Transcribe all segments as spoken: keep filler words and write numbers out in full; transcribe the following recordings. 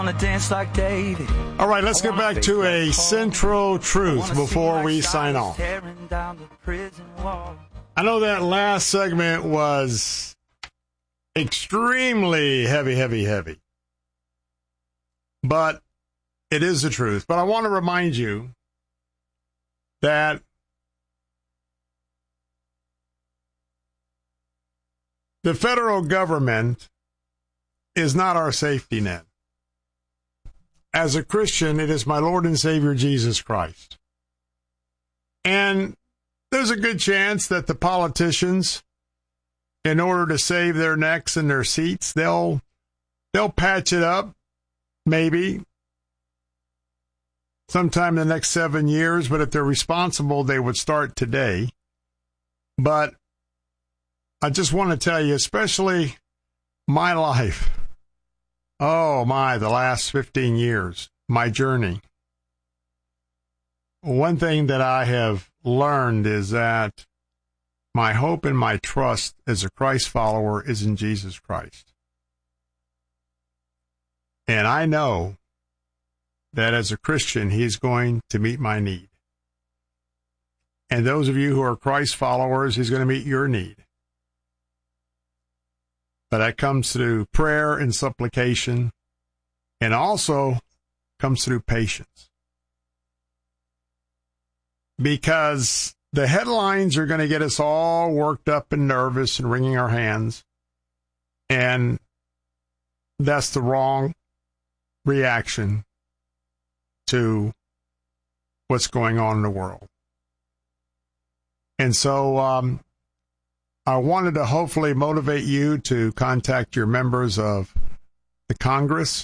Dance like David. All right, let's get back to a central truth before we sign off. I know that last segment was extremely heavy, heavy, heavy. But it is the truth. But I want to remind you that the federal government is not our safety net. As a Christian, it is my Lord and Savior, Jesus Christ. And there's a good chance that the politicians, in order to save their necks and their seats, they'll they'll patch it up, maybe, sometime in the next seven years. But if they're responsible, they would start today. But I just want to tell you, especially my life, oh, my, the last fifteen years, my journey. One thing that I have learned is that my hope and my trust as a Christ follower is in Jesus Christ. And I know that as a Christian, He's going to meet my need. And those of you who are Christ followers, He's going to meet your need. But that comes through prayer and supplication, and also comes through patience. Because the headlines are going to get us all worked up and nervous and wringing our hands, and that's the wrong reaction to what's going on in the world. And so, um, I wanted to hopefully motivate you to contact your members of the Congress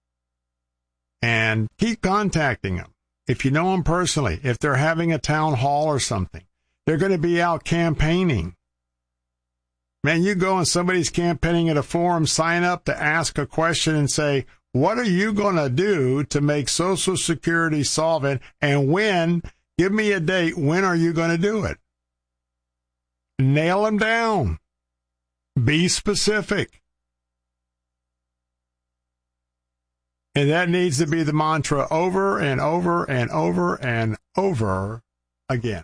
and keep contacting them. If you know them personally, if they're having a town hall or something, they're going to be out campaigning. Man, you go and somebody's campaigning at a forum, sign up to ask a question and say, what are you going to do to make Social Security solvent? And when, give me a date, when are you going to do it? Nail them down. Be specific. And that needs to be the mantra over and over and over and over again.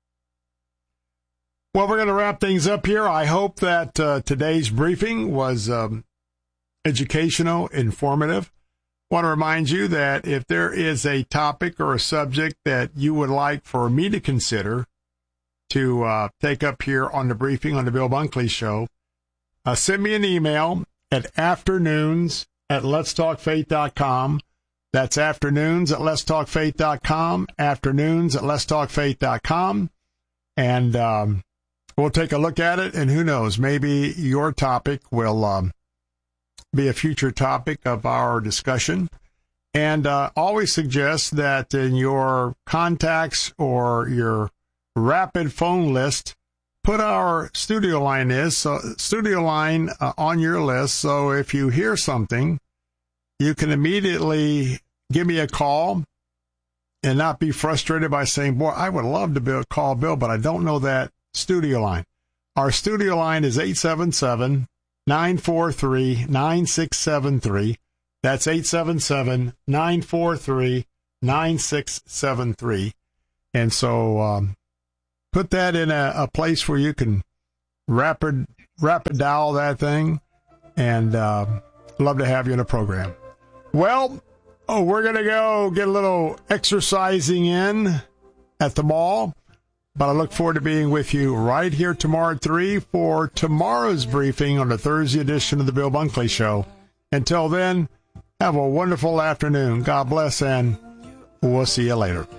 Well, we're going to wrap things up here. I hope that uh, today's briefing was um, educational, informative. I want to remind you that if there is a topic or a subject that you would like for me to consider to uh, take up here on the briefing on the Bill Bunkley Show, uh, send me an email at afternoons at letstalkfaith dot com. That's afternoons at letstalkfaith dot com, afternoons at letstalkfaith dot com. And um, we'll take a look at it, and who knows, maybe your topic will um, be a future topic of our discussion. And uh, always suggest that in your contacts or your rapid phone list, put our studio line is so studio line uh, on your list. So if you hear something, you can immediately give me a call and not be frustrated by saying, boy, I would love to be, call Bill, but I don't know that studio line. Our studio line is eight seven seven, nine four three, nine six seven three. That's eight seven seven, nine four three, nine six seven three. And so um, put that in a, a place where you can rapid rapid dial that thing, and uh, love to have you in a program. Well, oh, we're going to go get a little exercising in at the mall, but I look forward to being with you right here tomorrow at three for tomorrow's briefing on the Thursday edition of the Bill Bunkley Show. Until then, have a wonderful afternoon. God bless, and we'll see you later.